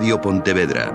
Radio Pontevedra.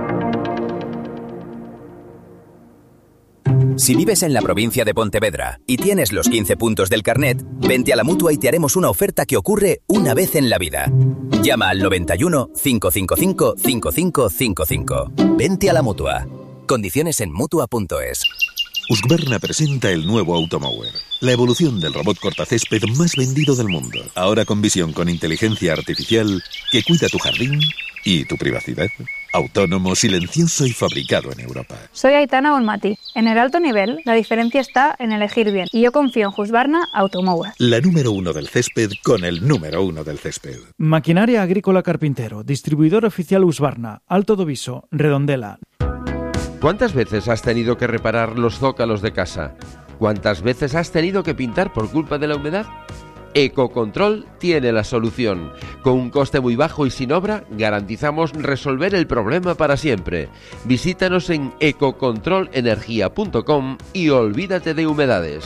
Si vives en la provincia de Pontevedra y tienes los 15 puntos del carnet, vente a la Mutua y te haremos una oferta que ocurre una vez en la vida. Llama al 91 555 5555. Vente a la Mutua. Condiciones en Mutua.es. Husqvarna presenta el nuevo Automower, la evolución del robot cortacésped más vendido del mundo. Ahora con visión con inteligencia artificial que cuida tu jardín y tu privacidad. Autónomo, silencioso y fabricado en Europa. Soy Aitana Bonmati. En el alto nivel, la diferencia está en elegir bien. Y yo confío en Husqvarna Automower. La número 1 del césped con el número 1 del césped. Maquinaria Agrícola Carpintero. Distribuidor oficial Husqvarna. Alto do Viso. Redondela. ¿Cuántas veces has tenido que reparar los zócalos de casa? ¿Cuántas veces has tenido que pintar por culpa de la humedad? Ecocontrol tiene la solución. Con un coste muy bajo y sin obra, garantizamos resolver el problema para siempre. Visítanos en ecocontrolenergia.com y olvídate de humedades.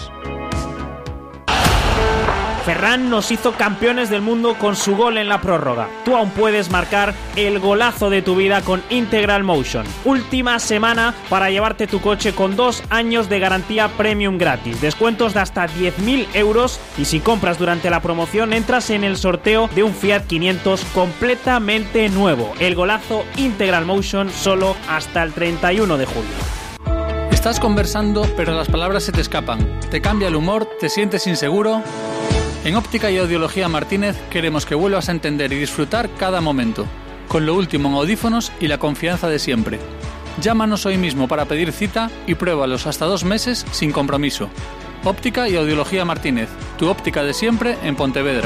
Ferran nos hizo campeones del mundo con su gol en la prórroga. Tú aún puedes marcar el golazo de tu vida con Integral Motion. Última semana para llevarte tu coche con 2 años de garantía premium gratis. Descuentos de hasta 10.000 euros y si compras durante la promoción entras en el sorteo de un Fiat 500 completamente nuevo. El golazo Integral Motion solo hasta el 31 de julio. Estás conversando pero las palabras se te escapan. Te cambia el humor, te sientes inseguro. En Óptica y Audiología Martínez queremos que vuelvas a entender y disfrutar cada momento, con lo último en audífonos y la confianza de siempre. Llámanos hoy mismo para pedir cita y pruébalos hasta 2 meses sin compromiso. Óptica y Audiología Martínez, tu óptica de siempre en Pontevedra.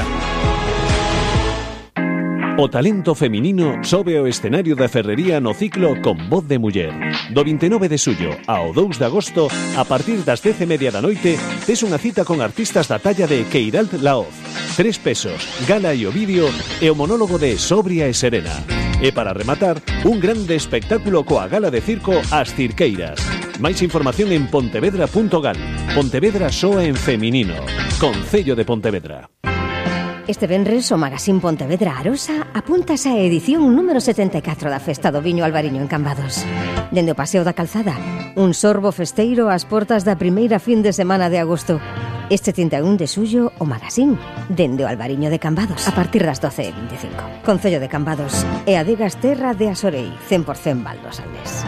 O talento feminino sobe o escenario da Ferrería no ciclo Con Voz de Muller. Do 29 de suyo ao 2 de agosto, a partir das 10:30 da noite, tes unha cita con artistas da talla de Queiralt Laoz, 3 pesos, Gala e Ovidio e o monólogo de Sobria e Serena. E para rematar, un grande espectáculo coa gala de circo As Cirqueiras. Máis información en pontevedra.gal. Pontevedra soa en feminino. Concello de Pontevedra. Este venres o Magazín Pontevedra Arosa apúntase á edición número 74 da Festa do Viño Albariño en Cambados. Dende o Paseo da Calzada, un sorbo festeiro ás portas da primeira fin de semana de agosto. Este 31 de suyo, o Magazín, dende o Albariño de Cambados, a partir das 12:25. Concello de Cambados e Adegas Terra de Asorei, 100% Valdosales.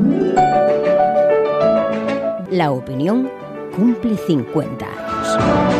La opinión cumple 50 años.